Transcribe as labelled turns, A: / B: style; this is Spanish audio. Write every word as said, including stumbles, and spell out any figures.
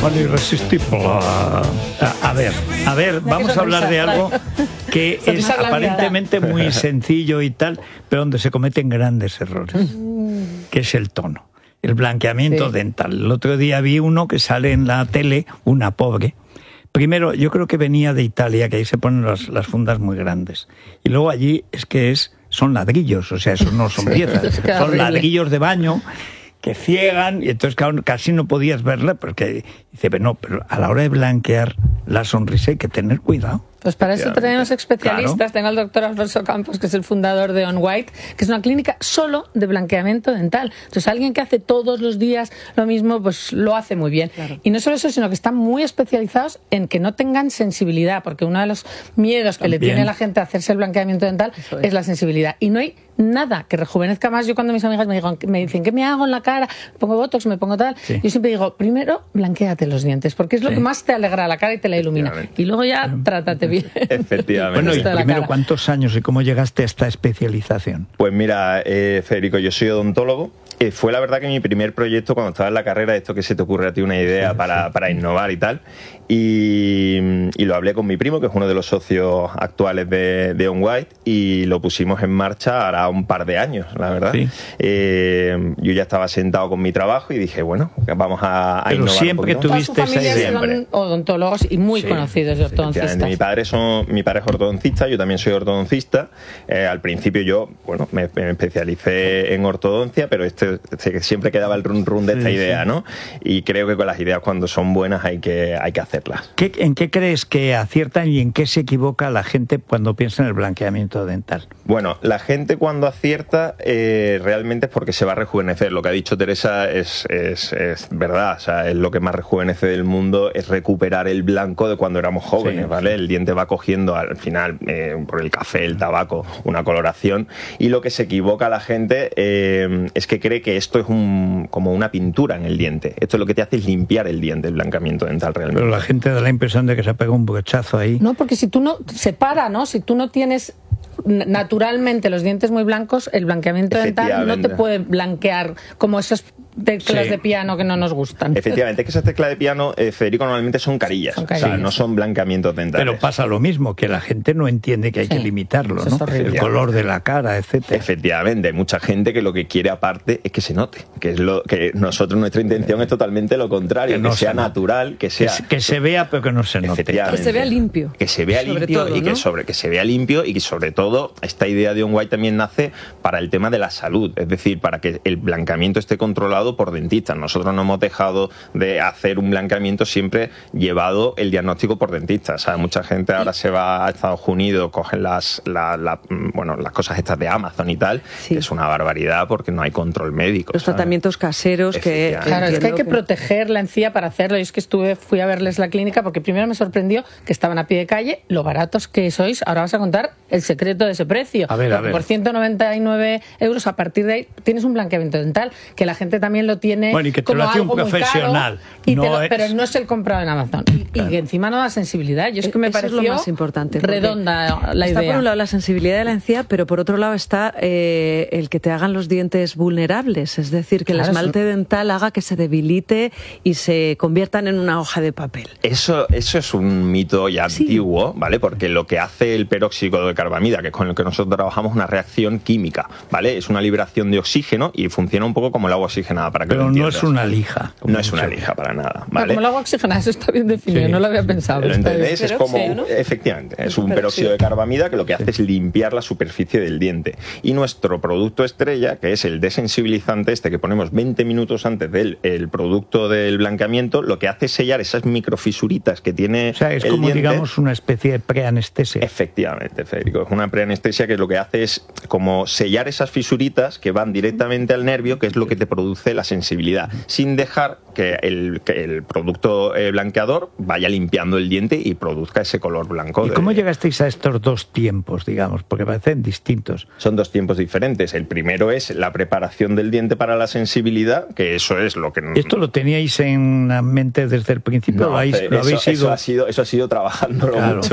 A: Bueno, irresistible. A, a ver, a ver, vamos a hablar de algo que es aparentemente muy sencillo y tal, pero donde se cometen grandes errores, que es el tono, el blanqueamiento sí. dental. El otro día vi uno que sale en la tele, una pobre. Primero, yo creo que venía de Italia, que ahí se ponen las, las fundas muy grandes. Y luego allí es que es, son ladrillos, o sea, eso no son piezas, son ladrillos de baño que ciegan, y entonces casi no podías verla, porque dice, no, pero a la hora de blanquear la sonrisa hay que tener cuidado.
B: Pues para eso tenemos especialistas. Claro. Tengo al doctor Alfonso Campos, que es el fundador de On White, que es una clínica solo de blanqueamiento dental. Entonces, alguien que hace todos los días lo mismo, pues lo hace muy bien. Claro. Y no solo eso, sino que están muy especializados en que no tengan sensibilidad, porque uno de los miedos que También. le tiene la gente a hacerse el blanqueamiento dental es. es la sensibilidad. Y no hay nada que rejuvenezca más. Yo cuando mis amigas me, digo, me dicen, ¿qué me hago en la cara? ¿Me pongo botox? ¿Me pongo tal? Sí. Yo siempre digo, primero, blanquéate los dientes, porque es lo sí. que más te alegra la cara y te la ilumina. Y luego ya, trátate bien.
C: Efectivamente.
A: Bueno, y primero, ¿cuántos años y cómo llegaste a esta especialización?
C: Pues mira, eh, Federico, yo soy odontólogo. Eh, fue la verdad que mi primer proyecto cuando estaba en la carrera, esto que se te ocurre a ti una idea sí, para, sí. para innovar y tal, y, y lo hablé con mi primo, que es uno de los socios actuales de, de On White, y lo pusimos en marcha hará un par de años, la verdad. Sí. Eh, yo ya estaba sentado con mi trabajo y dije, bueno, vamos a, a
A: Pero
C: innovar
A: siempre
C: un poquito.
A: tuviste esa idea.
B: Siempre. Son odontólogos y muy sí, conocidos de ortodoncistas.
C: Mi padre, son, mi padre es ortodoncista, yo también soy ortodoncista. Eh, al principio yo, bueno, me, me especialicé en ortodoncia, pero este siempre quedaba el run run de esta sí, idea, sí. ¿no? Y creo que con las ideas cuando son buenas hay que, hay que hacerlas.
A: ¿Qué, ¿En qué crees que aciertan y en qué se equivoca la gente cuando piensa en el blanqueamiento dental?
C: Bueno, la gente cuando acierta eh, realmente es porque se va a rejuvenecer. Lo que ha dicho Teresa es, es, es verdad, o sea, es lo que más rejuvenece del mundo, es recuperar el blanco de cuando éramos jóvenes, sí, ¿vale? Sí. El diente va cogiendo al final, eh, por el café, el tabaco, una coloración, y lo que se equivoca la gente eh, es que cree que esto es un, como una pintura en el diente. Esto es lo que te hace es limpiar el diente, el blanqueamiento dental realmente.
A: Pero la gente da la impresión de que se ha pegado un brochazo ahí.
B: No, porque si tú no, se para, ¿no? Si tú no tienes naturalmente los dientes muy blancos, el blanqueamiento dental no te puede blanquear como esas teclas sí. de piano que no nos gustan.
C: Efectivamente, es que esas teclas de piano, eh, Federico, normalmente son carillas, son carillas, o sea, no son blanqueamientos dentales.
A: Pero pasa lo mismo, que la gente no entiende que hay sí. que limitarlo, ¿no? El color de la cara, etcétera.
C: Efectivamente, hay mucha gente que lo que quiere aparte es que se note, que es lo que nosotros, nuestra intención es totalmente lo contrario, que, no que sea natural, que sea...
A: Que, que se vea, pero que no se note.
D: Que se vea limpio.
C: Que se vea limpio todo, y ¿no? que, sobre, que se vea limpio y que sobre todo esta idea de On White también nace para el tema de la salud, es decir, para que el blanqueamiento esté controlado por dentistas. Nosotros no hemos dejado de hacer un blanqueamiento siempre llevado el diagnóstico por dentistas. O sea, mucha gente ahora se va a Estados Unidos, cogen las, la, la, bueno, las cosas estas de Amazon y tal, sí. que es una barbaridad porque no hay control médico.
D: Los ¿sabes? Tratamientos caseros que...
B: Claro, es que hay que, que proteger la encía para hacerlo. Y es que estuve, fui a verles la clínica porque primero me sorprendió que estaban a pie de calle, lo baratos que sois. Ahora vas a contar el secreto de ese precio.
A: A ver, a ver.
B: Por ciento noventa y nueve euros, a partir de ahí tienes un blanqueamiento dental, que la gente también lo tiene
A: bueno, y que te
B: como
A: lo hace
B: algo
A: un profesional.
B: Caro, y
A: no
B: te lo,
A: es...
B: Pero no es el comprado en Amazon. Y, claro. y que encima no da sensibilidad. Yo es que me
D: Eso
B: pareció
D: es lo más importante,
B: redonda la
D: está
B: idea.
D: Por un lado la sensibilidad de la encía, pero por otro lado está eh, el que te hagan los dientes vulnerables. Es decir, que claro, el esmalte eso... dental haga que se debilite y se conviertan en una hoja de papel.
C: Eso, eso es un mito ya sí. antiguo, ¿vale? Porque lo que hace el peróxido de carbamida, que es con el que nosotros trabajamos, es una reacción química, ¿vale? Es una liberación de oxígeno y funciona un poco como el agua oxigenada, para que
A: pero
C: lo entiendas.
A: No es una lija.
C: No es una lija para nada, ¿vale?
B: No, como el agua oxigenada, eso está bien definido, sí. no lo había pensado.
C: ¿Lo entendéis? Es como, ¿no? Efectivamente, es un peróxido de carbamida que lo que hace es limpiar la superficie del diente. Y nuestro producto estrella, que es el desensibilizante este que ponemos veinte minutos antes del el producto del blanqueamiento, lo que hace es sellar esas microfisuritas que tiene el diente. O sea, es
A: como,
C: diente.
A: digamos, una especie de preanestesia.
C: Efectivamente, Federico, es una preanestesia que lo que hace es como sellar esas fisuritas que van directamente al nervio, que es lo que te produce la sensibilidad, sin dejar que el, que el producto eh, blanqueador vaya limpiando el diente y produzca ese color blanco.
A: ¿Y
C: de...
A: cómo llegasteis a estos dos tiempos, digamos? Porque parecen distintos.
C: Son dos tiempos diferentes. El primero es la preparación del diente para la sensibilidad, que eso es lo que...
A: ¿Esto lo teníais en mente desde el principio?
C: No,
A: ¿Lo habéis,
C: eso,
A: lo habéis
C: eso,
A: ido...
C: ha sido, eso ha sido trabajándolo claro. mucho.